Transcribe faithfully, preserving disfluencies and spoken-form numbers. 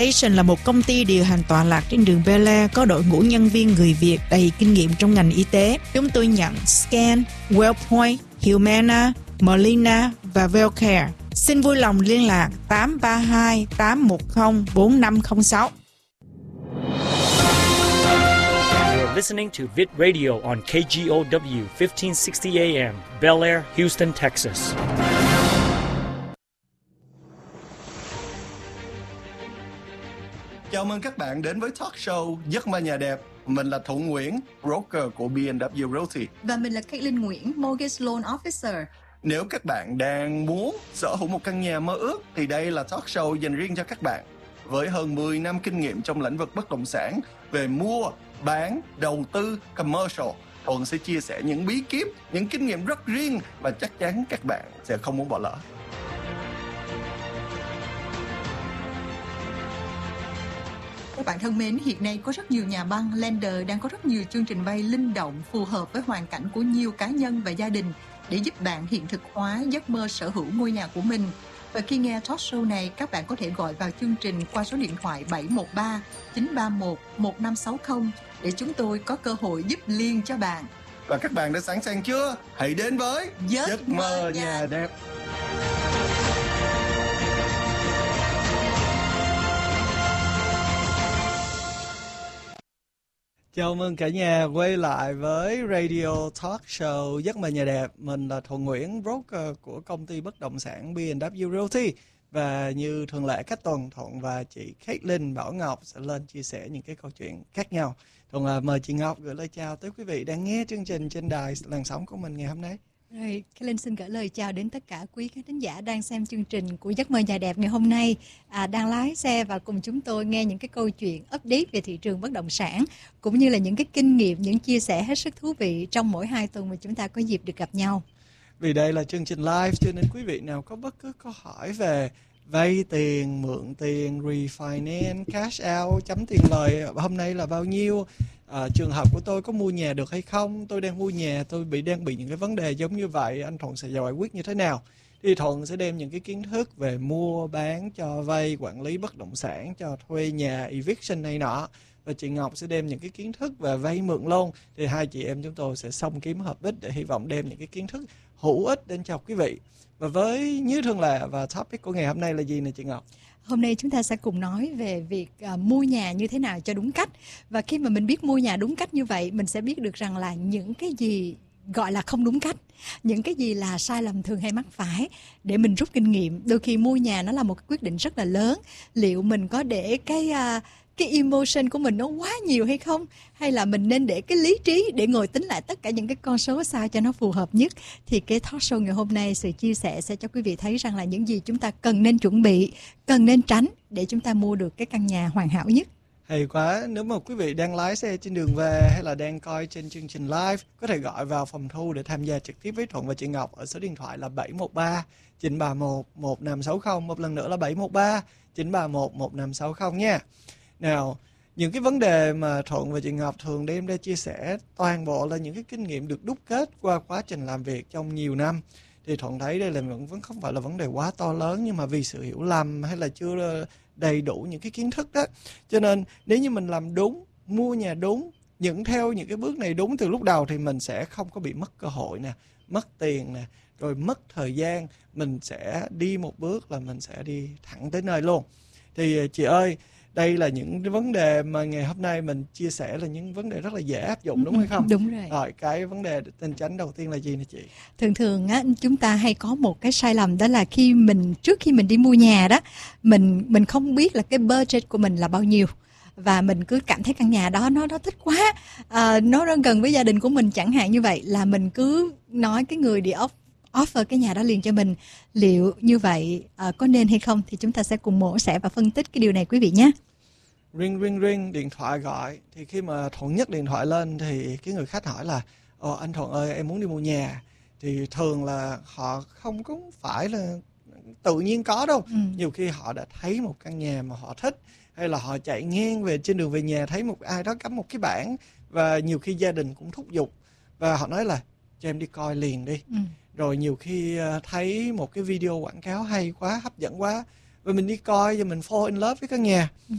Station là một công ty điều hành tọa lạc trên đường Bel Air có đội ngũ nhân viên người Việt đầy kinh nghiệm trong ngành y tế. Chúng tôi nhận Scan, Wellpoint, Humana, Molina và Wellcare. Xin vui lòng liên lạc tám ba hai tám một không bốn năm không sáu. You're listening to Vid Radio on K G O W fifteen sixty A M, Bel Air, Houston, Texas. Chào mừng các bạn đến với talk show Giấc mơ nhà đẹp. Mình là Thuận Nguyễn, broker của B and W Realty. Và mình là Caitlin Nguyễn, Mortgage Loan Officer. Nếu các bạn đang muốn sở hữu một căn nhà mơ ước thì đây là talk show dành riêng cho các bạn. Với hơn mười năm kinh nghiệm trong lĩnh vực bất động sản về mua, bán, đầu tư, commercial, Thuận sẽ chia sẻ những bí kíp, những kinh nghiệm rất riêng và chắc chắn các bạn sẽ không muốn bỏ lỡ. Các bạn thân mến, hiện nay có rất nhiều nhà băng, lender đang có rất nhiều chương trình vay linh động phù hợp với hoàn cảnh của nhiều cá nhân và gia đình để giúp bạn hiện thực hóa giấc mơ sở hữu ngôi nhà của mình. Và khi nghe talk show này, các bạn có thể gọi vào chương trình qua số điện thoại bảy một ba chín ba một một năm sáu không để chúng tôi có cơ hội giúp liền cho bạn. Và các bạn đã sẵn sàng chưa? Hãy đến với Giấc, Giấc mơ nhà đẹp. Chào mừng cả nhà quay lại với Radio Talk Show Giấc mơ nhà đẹp. Mình là Thuận Nguyễn, broker của công ty bất động sản B and W Realty. Và như thường lệ các tuần, Thuận và chị Caitlin Bảo Ngọc sẽ lên chia sẻ những cái câu chuyện khác nhau. Thuận à, mời chị Ngọc gửi lời chào tới quý vị đang nghe chương trình trên đài làn sóng của mình ngày hôm nay. Rồi, Caitlin xin gửi lời chào đến tất cả quý khán thính giả đang xem chương trình của Giấc mơ nhà đẹp ngày hôm nay, à, đang lái xe và cùng chúng tôi nghe những cái câu chuyện update về thị trường bất động sản, cũng như là những cái kinh nghiệm, những chia sẻ hết sức thú vị trong mỗi hai tuần mà chúng ta có dịp được gặp nhau. Vì đây là chương trình live cho nên quý vị nào có bất cứ câu hỏi về vay tiền, mượn tiền, refinance, cash out, chấm tiền lời hôm nay là bao nhiêu, à, trường hợp của tôi có mua nhà được hay không, tôi đang mua nhà, tôi bị đang bị những cái vấn đề giống như vậy, anh Thuận sẽ giải quyết như thế nào. Thì Thuận sẽ đem những cái kiến thức về mua, bán, cho vay, quản lý bất động sản, cho thuê nhà, eviction này nọ. Và chị Ngọc sẽ đem những cái kiến thức về vay mượn luôn. Thì hai chị em chúng tôi sẽ xông kiếm hợp ích để hy vọng đem những cái kiến thức hữu ích đến cho quý vị. Và với như thường lệ và topic của ngày hôm nay là gì nè chị Ngọc? Hôm nay chúng ta sẽ cùng nói về việc uh, mua nhà như thế nào cho đúng cách. Và khi mà mình biết mua nhà đúng cách như vậy, mình sẽ biết được rằng là những cái gì gọi là không đúng cách, những cái gì là sai lầm thường hay mắc phải để mình rút kinh nghiệm. Đôi khi mua nhà nó là một cái quyết định rất là lớn. Liệu mình có để cái... Uh, cái emotion của mình nó quá nhiều hay không, hay là mình nên để cái lý trí để ngồi tính lại tất cả những cái con số sao cho nó phù hợp nhất. Thì cái talk show ngày hôm nay sự chia sẻ sẽ cho quý vị thấy rằng là những gì chúng ta cần nên chuẩn bị, cần nên tránh để chúng ta mua được cái căn nhà hoàn hảo nhất. Hay quá, nếu mà quý vị đang lái xe trên đường về hay là đang coi trên chương trình live, có thể gọi vào phòng thu để tham gia trực tiếp với Thuận và chị Ngọc ở số điện thoại là bảy một ba chín ba một một năm sáu không. Một lần nữa là bảy một ba chín ba một một năm sáu không nha. Nào, những cái vấn đề mà Thuận và chị Ngọc thường đem ra chia sẻ toàn bộ là những cái kinh nghiệm được đúc kết qua quá trình làm việc trong nhiều năm. Thì Thuận thấy đây là vẫn không phải là vấn đề quá to lớn, nhưng mà vì sự hiểu lầm hay là chưa đầy đủ những cái kiến thức đó. Cho nên nếu như mình làm đúng, mua nhà đúng, những theo những cái bước này đúng từ lúc đầu thì mình sẽ không có bị mất cơ hội nè, mất tiền nè, rồi mất thời gian. Mình sẽ đi một bước là mình sẽ đi thẳng tới nơi luôn. Thì chị ơi, đây là những cái vấn đề mà ngày hôm nay mình chia sẻ là những vấn đề rất là dễ áp dụng, đúng hay không? Đúng rồi. Rồi, cái vấn đề nên tránh đầu tiên là gì nè chị? Thường thường á, chúng ta hay có một cái sai lầm, đó là khi mình trước khi mình đi mua nhà đó, mình mình không biết là cái budget của mình là bao nhiêu. Và mình cứ cảm thấy căn nhà đó nó nó thích quá, à, nó rất gần với gia đình của mình chẳng hạn như vậy, là mình cứ nói cái người đi off offer cái nhà đó liền cho mình. Liệu như vậy uh, có nên hay không thì chúng ta sẽ cùng mổ xẻ và phân tích cái điều này quý vị nhé. Ring ring ring, điện thoại gọi. Thì khi mà Thuận nhấc điện thoại lên thì cái người khách hỏi là Ồ anh Thuận ơi, em muốn đi mua nhà. Thì thường là họ không có phải là tự nhiên có đâu. ừ. Nhiều khi họ đã thấy một căn nhà mà họ thích, hay là họ chạy ngang về trên đường về nhà thấy một ai đó cắm một cái bảng, và nhiều khi gia đình cũng thúc giục và họ nói là cho em đi coi liền đi. ừ. Rồi nhiều khi thấy một cái video quảng cáo hay quá, hấp dẫn quá, và mình đi coi và mình fall in love với căn nhà.